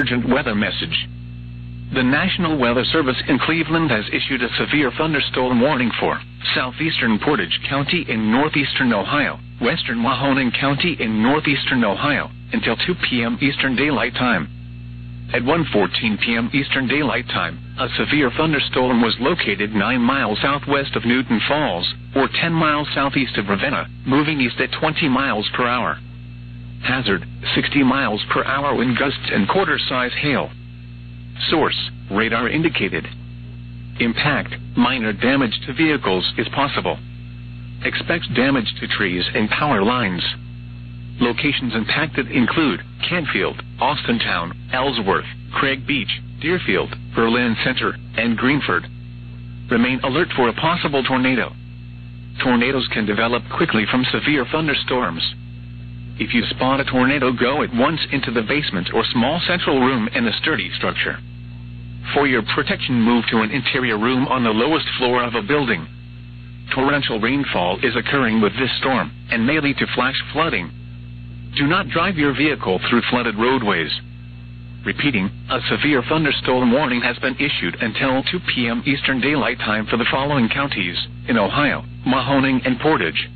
urgent weather message. The National Weather Service in Cleveland has issued a severe thunderstorm warning for southeastern Portage County in northeastern Ohio, western Mahoning County in northeastern Ohio, until 2 p.m. Eastern Daylight Time. At 1:14 p.m. Eastern Daylight Time, a severe thunderstorm was located 9 miles southwest of Newton Falls, or 10 miles southeast of Ravenna, moving east at 20 miles per hour. Hazard, 60 miles per hour wind gusts and quarter-size hail. Source, radar indicated. Impact, minor damage to vehicles is possible. Expect damage to trees and power lines. Locations impacted include Canfield, Austintown, Ellsworth, Craig Beach, Deerfield, Berlin Center, and Greenford. Remain alert for a possible tornado. Tornadoes can develop quickly from severe thunderstorms. If you spot a tornado, go at once into the basement or small central room in a sturdy structure. For your protection, move to an interior room on the lowest floor of a building. Torrential rainfall is occurring with this storm and may lead to flash flooding. Do not drive your vehicle through flooded roadways. Repeating, a severe thunderstorm warning has been issued until 2 p.m. Eastern Daylight Time for the following counties in Ohio: Mahoning and Portage.